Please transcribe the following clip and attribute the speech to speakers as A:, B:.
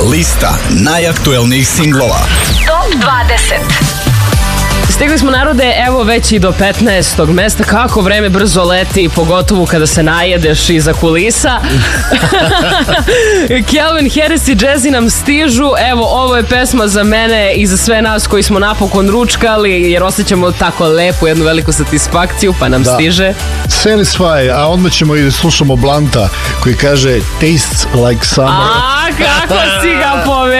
A: Lista najaktuelnijih singlova.
B: Top 20.
C: Stigli smo, narode, evo već i do 15. mesta. Kako vreme brzo leti, pogotovo kada se najedeš iza kulisa. Calvin Harris i Jazzy nam stižu. Evo, ovo je pesma za mene i za sve nas koji smo napokon ručkali, jer osjećamo tako lepu, jednu veliku satisfakciju, pa nam stiže.
D: Satisfy, a onda ćemo i slušamo Blanta koji kaže Tastes like summer.
C: A, kako si ga povedao.